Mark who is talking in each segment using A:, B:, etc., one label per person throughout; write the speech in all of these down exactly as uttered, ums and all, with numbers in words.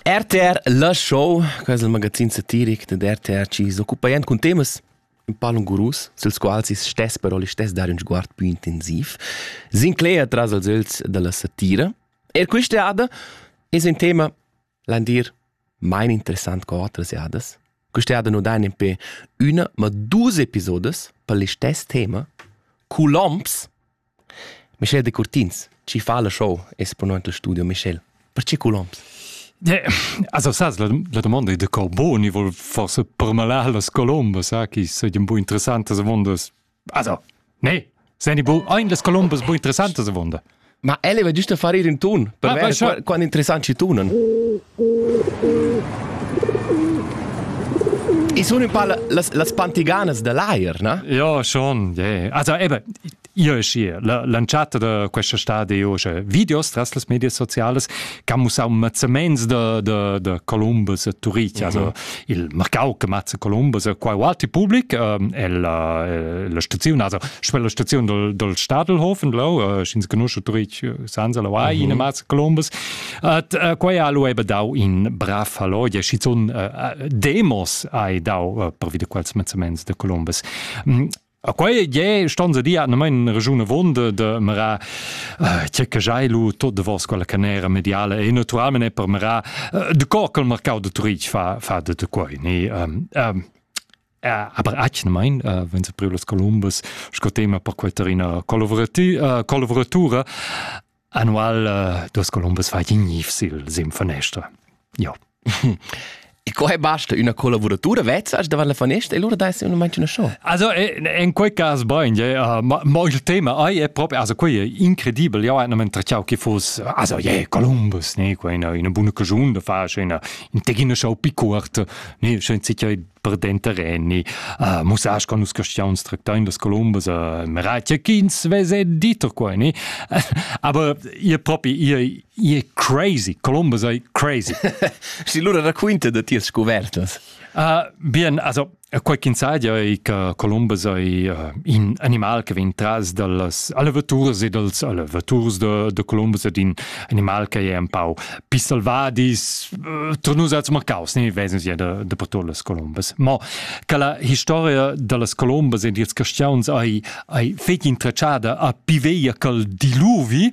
A: R T R La Show, questo è il magazzino satirico di R T R, ci si occupa con temi un po' lungurus, sul quale si stess però li stess dare un sguardo più intensivo. Si inclea tra els ulls della satira. E questa ada è un tema, l'han dir, mai interessant che altre adas. Questa ada non dà neanche una, ma due episodi per lo stesso tema. Colomps. Michel de Curtins ci fa la show esponente al studio. Michel, perché Colomps?
B: Ja, also saß la, la domanda è de Carboni, vol forse permalare las colombas, sa, che sono un po' interessanti se vondas. Also, ne, sono bo ein las colombas bo interessanti se vonda.
A: Ma elle va giusto a fare in tun, per
B: Ah,
A: vedere
B: vai,
A: qua, quando interessanti tunen. E sono un po' las, las pantiganas dell'aer, no?
B: Ja, schon, ja. Also eben, io e scia, la lanciata da questa stadio cioè videos tras las medias sociales, camus au mazzaments de de de Columbus a Turich, mm-hmm. Also il mercau che mazza Columbus qua alti public, um, è la, la stazione, also la stazione del del Stadelhofen, lo, uh, schins conosce Turich senza la vai in mazza Columbus. At uh, qua alu eben dau in brav hallo, ja schizon uh, demos ai dau uh, per vide quals mazzaments de Columbus. Mm. A quei je stanza di a in regione vonde de mera che che jailu tot de vos quella canera mediale e naturalmente per mera de corkel mercau de Turich fa fa de de quei ni um, um, Uh, aber ach mein, uh, wenn sie Priulas Columbus scotema per quetterina collaboratura uh, collaboratura annual uh, dos Columbus fa ignif sil sim finestra. Ja.
A: E qua basta una collaboratura vezza davanti alla finestra e loro dai se non mangiano show.
B: Also in quel caso bene, ja, ma, ma il tema è proprio, also qui è incredibile, ja, hanno mentracciao che fosse, also ja, Columbus, ne, qua in una buona cagione da fare, in in tegina show piccorta, ne, schön sicher per den terreni, uh, musas con us questions tractain das Columbus, uh, meratja kins vese diter qua, ne. Aber ihr proprio ihr ihr crazy, Columbus è crazy.
A: Si loro racconta da tiers scovertas.
B: Uh, bien, also quel che insadia è che Columbus è uh, un animale che viene tras dalle allevature e dalle allevature de, de Columbus è un animale che è un po' più salvadis, uh, tornus als mercaus, ne, vesen sie de, de per tolles Columbus. Ma che la storia delle Columbus e dils questions è, è fet intrecciata a piveia col diluvi,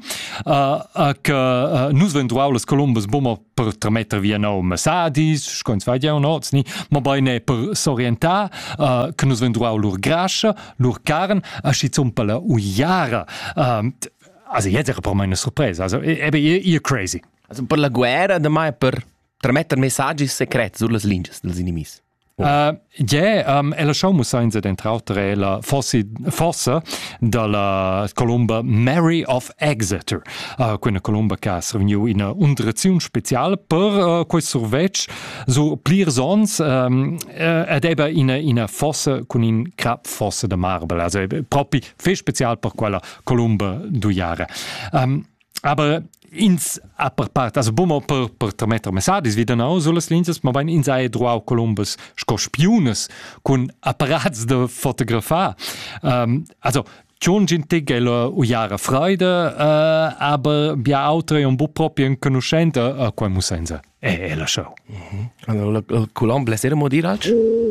B: uh, che uh, nus vendruau les Columbus bomma per trametter via no messaggis, scoins vai ja no, ni, ma bene per s'orientar, uh, che nus vendruau lur grascia, lur carn, a schizumpala uiara. Um, also jetzt era per me una sorpresa, also ebe ihr crazy.
A: Also per la guerra da mai per trametter messaggi secreti sulle linges dels inimis.
B: Oh. Uh, ja, um, e la show muss sein, d'entrautere la fosse, fossa della Colomba Mary of Exeter. Uh, quella Colomba che si riuniu in un'undrazione speciale per uh, quel sorvec so plir sons um, uh, ed eba in una fossa con un crap fossa de marble, also proprio fe special per quella Colomba duiara. Um, aber ins upper part, also bommo per per trametter messaggis wieder no sulle linjas, ma vain ins ai droau Columbus sco spiones con apparats de fotografar. Um, also John Gintig è la uiara Freude, uh, aber bia altre un po' proprio un conoscente a uh, quel musenza. E è la show.
A: Mm-hmm. Allora, il Colombo, la sera mo dir alc?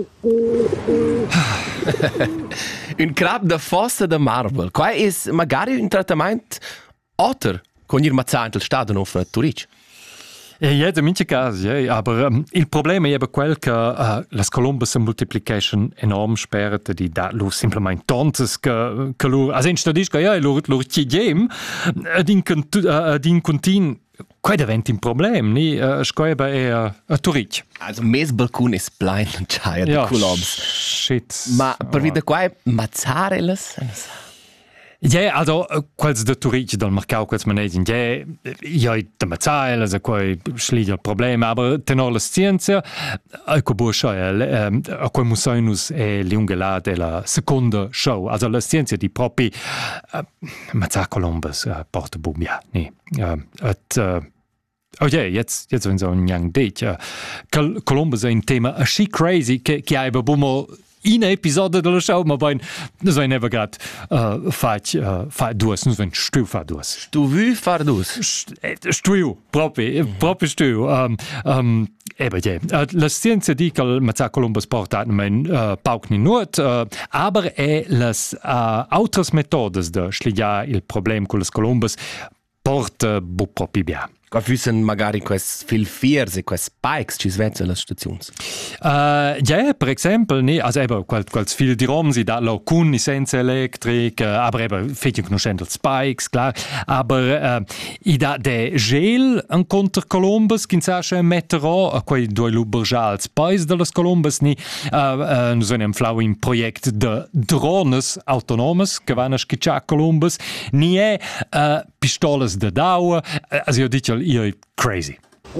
A: Un crab da fossa da marble. Qua è magari un trattamento otter con il mazzante il stato non fa Turich.
B: E ja, in manchen casi, ja, aber um, il problema è quel che uh, las Columbus multiplication enorm sperrte di da lu simplement tontes che che lu as instadis che ja lu lu chigem ad in ad in contin qua diventa un problem, ni uh, scoeba è a uh, Turich.
A: Also mes balcone es plein lanciaia
B: ja,
A: de Columbus.
B: Shit.
A: Ma per oh. Vida qua mazzarelas.
B: Ja, also quels de Turich dal mercau quels manegin, ja, ja, de mazzael, also quei schliger Problem, aber tenor la scienza, ecco bo show, eh, a quei musainus è l'ungelade la seconda show, also la scienza di propi uh, mazza Columbus uh, porta bubia, ni. Uh, at uh, oh ja, yeah, jetzt jetzt wenn so ein young date, uh, Columbus è un tema a she crazy che che ha bumo in episodio della show, ma poi non so never grad uh, fac uh, fa duas, non so stu fa duas.
A: Tu vu far dus?
B: Stu, proprio, proprio stu. Um, um, Eben, ja. Uh, la scienza dice che Mazza Columbus porta men uh, pauc ni nuot, uh, aber è las uh, altres metodes de schligar il problem con las Columbus porta bu proprio bia.
A: Qua füssen magari quest filfiers e quest spikes ci svezza las stazions.
B: Uh, ja, per esempio, ne, also eben, qual, quals fil di rom si da lo cun senza electric, uh, aber eben, fetch conoscendo spikes, klar, aber uh, i da de gel en contra Columbus, kin sa che metterò a quei due luberjals pais de las Columbus ni uh, uh, nu so nem flau in projekt de drones autonomes che vanno a schicciar Columbus, ni è uh, pistoles de daua, uh, also io dico io crazy.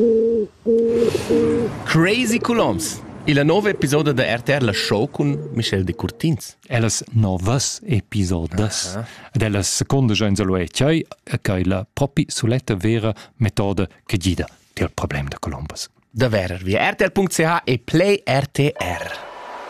A: Crazy Colombs. E la nuova episodio de R T R La Show con Michel de Curtins.
B: Elas novas episodes. Uh-huh. Della seconda giornata lo è che è la propria suletta vera metoda che guida il problema di Columbus.
A: Da verer wie R T R punkt C H e Play R T R.